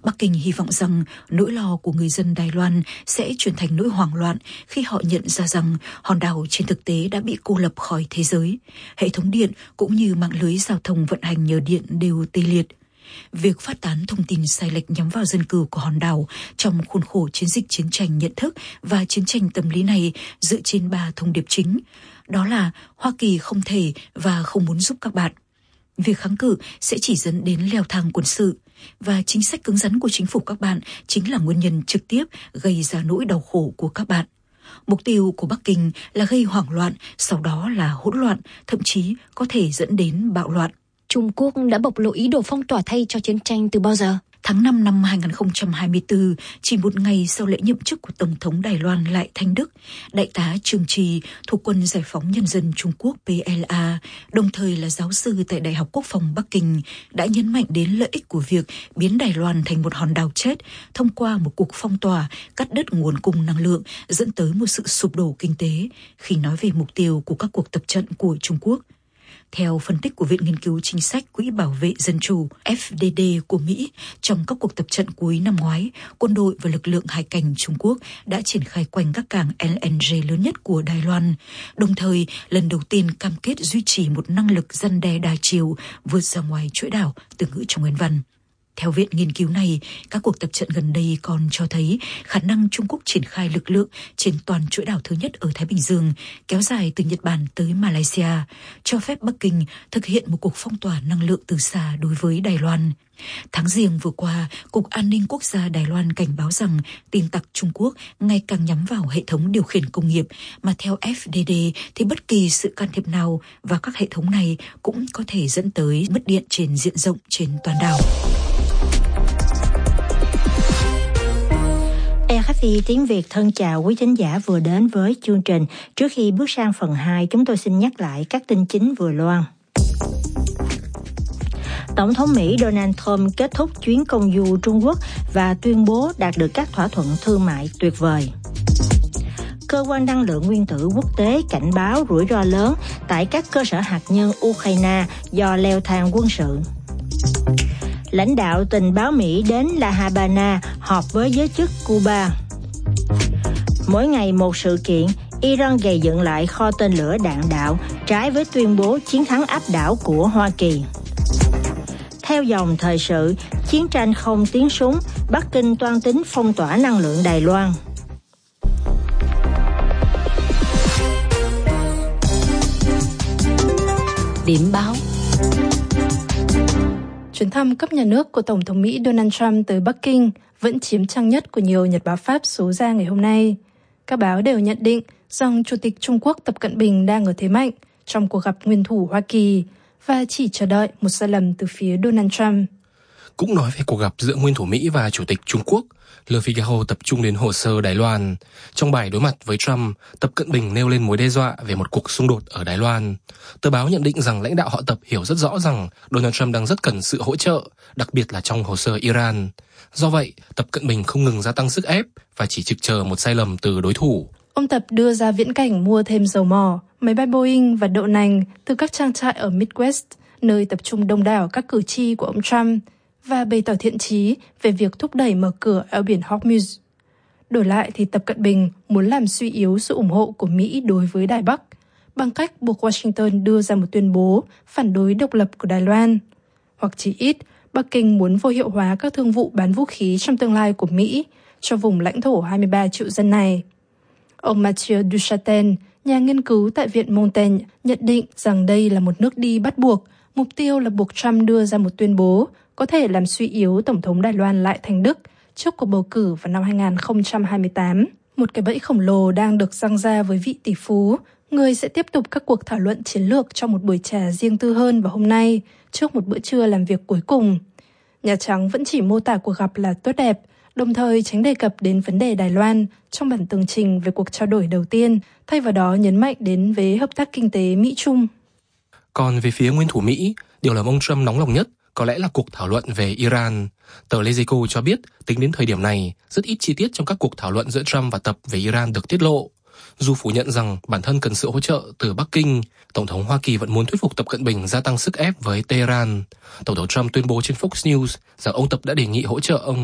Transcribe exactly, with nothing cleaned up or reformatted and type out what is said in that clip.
Bắc Kinh hy vọng rằng nỗi lo của người dân Đài Loan sẽ chuyển thành nỗi hoảng loạn khi họ nhận ra rằng hòn đảo trên thực tế đã bị cô lập khỏi thế giới. Hệ thống điện cũng như mạng lưới giao thông vận hành nhờ điện đều tê liệt. Việc phát tán thông tin sai lệch nhắm vào dân cư của hòn đảo trong khuôn khổ chiến dịch chiến tranh nhận thức và chiến tranh tâm lý này dựa trên ba thông điệp chính. Đó là Hoa Kỳ không thể và không muốn giúp các bạn. Việc kháng cự sẽ chỉ dẫn đến leo thang quân sự, và chính sách cứng rắn của chính phủ các bạn chính là nguyên nhân trực tiếp gây ra nỗi đau khổ của các bạn. Mục tiêu của Bắc Kinh là gây hoảng loạn, sau đó là hỗn loạn, thậm chí có thể dẫn đến bạo loạn. Trung Quốc đã bộc lộ ý đồ phong tỏa thay cho chiến tranh từ bao giờ? Tháng năm năm hai không hai tư, chỉ một ngày sau lễ nhậm chức của Tổng thống Đài Loan Lại Thanh Đức, Đại tá Trương Trì thuộc Quân Giải phóng Nhân dân Trung Quốc P L A, đồng thời là giáo sư tại Đại học Quốc phòng Bắc Kinh, đã nhấn mạnh đến lợi ích của việc biến Đài Loan thành một hòn đảo chết thông qua một cuộc phong tỏa, cắt đứt nguồn cung năng lượng, dẫn tới một sự sụp đổ kinh tế, khi nói về mục tiêu của các cuộc tập trận của Trung Quốc. Theo phân tích của Viện Nghiên cứu Chính sách Quỹ Bảo vệ Dân chủ F D D của Mỹ, trong các cuộc tập trận cuối năm ngoái, quân đội và lực lượng hải cảnh Trung Quốc đã triển khai quanh các cảng L N G lớn nhất của Đài Loan, đồng thời lần đầu tiên cam kết duy trì một năng lực răn đe đa chiều vượt ra ngoài chuỗi đảo, từ ngữ trong nguyên văn. Theo viện nghiên cứu này, các cuộc tập trận gần đây còn cho thấy khả năng Trung Quốc triển khai lực lượng trên toàn chuỗi đảo thứ nhất ở Thái Bình Dương, kéo dài từ Nhật Bản tới Malaysia, cho phép Bắc Kinh thực hiện một cuộc phong tỏa năng lượng từ xa đối với Đài Loan. Tháng Giêng vừa qua, Cục An ninh Quốc gia Đài Loan cảnh báo rằng tin tặc Trung Quốc ngày càng nhắm vào hệ thống điều khiển công nghiệp, mà theo F D D thì bất kỳ sự can thiệp nào vào các hệ thống này cũng có thể dẫn tới mất điện trên diện rộng trên toàn đảo. rờ ép i tiếng Việt thân chào quý thính giả vừa đến với chương trình. Trước khi bước sang phần hai, chúng tôi xin nhắc lại các tin chính vừa loan. Tổng thống Mỹ Donald Trump kết thúc chuyến công du Trung Quốc và tuyên bố đạt được các thỏa thuận thương mại tuyệt vời. Cơ quan năng lượng nguyên tử quốc tế cảnh báo rủi ro lớn tại các cơ sở hạt nhân Ukraine do leo thang quân sự. Lãnh đạo tình báo Mỹ đến La Habana họp với giới chức Cuba. Mỗi ngày một sự kiện, Iran gầy dựng lại kho tên lửa đạn đạo trái với tuyên bố chiến thắng áp đảo của Hoa Kỳ. Theo dòng thời sự, chiến tranh không tiếng súng, Bắc Kinh toan tính phong tỏa năng lượng Đài Loan. Điểm báo. Chuyến thăm cấp nhà nước của Tổng thống Mỹ Donald Trump tới Bắc Kinh vẫn chiếm trang nhất của nhiều nhật báo Pháp số ra ngày hôm nay. Các báo đều nhận định rằng Chủ tịch Trung Quốc Tập Cận Bình đang ở thế mạnh trong cuộc gặp nguyên thủ Hoa Kỳ và chỉ chờ đợi một sai lầm từ phía Donald Trump. Cũng nói về cuộc gặp giữa nguyên thủ Mỹ và Chủ tịch Trung Quốc, Le Figaro tập trung đến hồ sơ Đài Loan. Trong bài đối mặt với Trump, Tập Cận Bình nêu lên mối đe dọa về một cuộc xung đột ở Đài Loan. Tờ báo nhận định rằng lãnh đạo họ Tập hiểu rất rõ rằng Donald Trump đang rất cần sự hỗ trợ, đặc biệt là trong hồ sơ Iran. Do vậy, Tập Cận Bình không ngừng gia tăng sức ép và chỉ trực chờ một sai lầm từ đối thủ. Ông Tập đưa ra viễn cảnh mua thêm dầu mỏ, máy bay Boeing và đậu nành từ các trang trại ở Midwest, nơi tập trung đông đảo các cử tri của ông Trump, và bày tỏ thiện chí về việc thúc đẩy mở cửa eo biển Hormuz. Đổi lại thì Tập Cận Bình muốn làm suy yếu sự ủng hộ của Mỹ đối với Đài Bắc bằng cách buộc Washington đưa ra một tuyên bố phản đối độc lập của Đài Loan. Hoặc chỉ ít, Bắc Kinh muốn vô hiệu hóa các thương vụ bán vũ khí trong tương lai của Mỹ cho vùng lãnh thổ hai mươi ba triệu dân này. Ông Mathieu Duchatel, nhà nghiên cứu tại Viện Montaigne, nhận định rằng đây là một nước đi bắt buộc, mục tiêu là buộc Trump đưa ra một tuyên bố có thể làm suy yếu Tổng thống Đài Loan Lại Thanh Đức trước cuộc bầu cử vào năm hai không hai tám. Một cái bẫy khổng lồ đang được giăng ra với vị tỷ phú, người sẽ tiếp tục các cuộc thảo luận chiến lược trong một buổi trà riêng tư hơn vào hôm nay, trước một bữa trưa làm việc cuối cùng. Nhà Trắng vẫn chỉ mô tả cuộc gặp là tốt đẹp, đồng thời tránh đề cập đến vấn đề Đài Loan trong bản tường trình về cuộc trao đổi đầu tiên, thay vào đó nhấn mạnh đến vế hợp tác kinh tế Mỹ-Trung. Còn về phía nguyên thủ Mỹ, điều làm ông Trump nóng lòng nhất có lẽ là cuộc thảo luận về Iran. Tờ Lezico cho biết, tính đến thời điểm này, rất ít chi tiết trong các cuộc thảo luận giữa Trump và Tập về Iran được tiết lộ. Dù phủ nhận rằng bản thân cần sự hỗ trợ từ Bắc Kinh, Tổng thống Hoa Kỳ vẫn muốn thuyết phục Tập Cận Bình gia tăng sức ép với Tehran. Tổng thống Trump tuyên bố trên Fox News rằng ông Tập đã đề nghị hỗ trợ ông